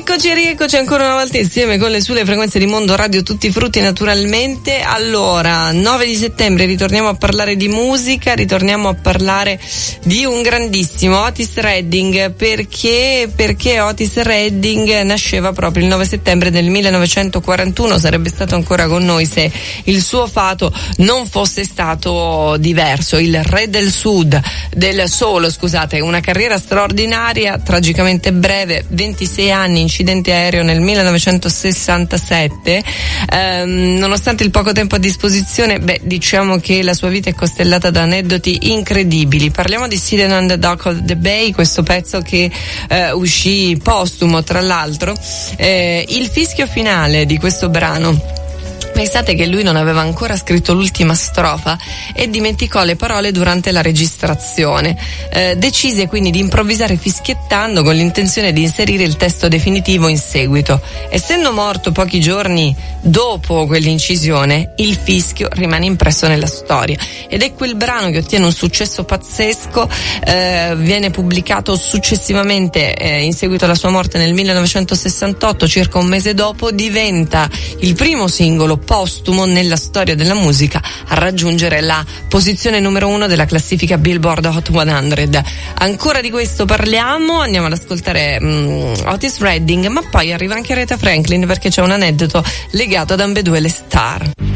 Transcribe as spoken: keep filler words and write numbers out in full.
Eccoci, rieccoci ancora una volta insieme con le sulle frequenze di Mondo Radio Tutti i Frutti, naturalmente. Allora, nove di settembre ritorniamo a parlare di musica, ritorniamo a parlare di un grandissimo Otis Redding, perché perché Otis Redding nasceva proprio il nove settembre del millenovecentoquarantuno, sarebbe stato ancora con noi se il suo fato non fosse stato diverso. Il re del sud, del solo, scusate, una carriera straordinaria, tragicamente breve, ventisei anni, incidente aereo nel millenovecentosessantasette. Ehm, nonostante il poco tempo a disposizione, beh, diciamo che la sua vita è costellata da aneddoti incredibili. Parliamo di Sitting on the Dock of the Bay, questo pezzo che eh, uscì postumo, tra l'altro. Eh, il fischio finale di questo brano, pensate che lui non aveva ancora scritto l'ultima strofa e dimenticò le parole durante la registrazione. Eh, decise quindi di improvvisare fischiettando con l'intenzione di inserire il testo definitivo in seguito. Essendo morto pochi giorni dopo quell'incisione, il fischio rimane impresso nella storia ed è quel brano che ottiene un successo pazzesco. Eh, viene pubblicato successivamente, eh, in seguito alla sua morte nel millenovecentosessantotto, circa un mese dopo, diventa il primo singolo postumo nella storia della musica a raggiungere la posizione numero uno della classifica Billboard Hot cento. Ancora di questo parliamo, andiamo ad ascoltare um, Otis Redding, ma poi arriva anche Aretha Franklin, perché c'è un aneddoto legato ad ambedue le star.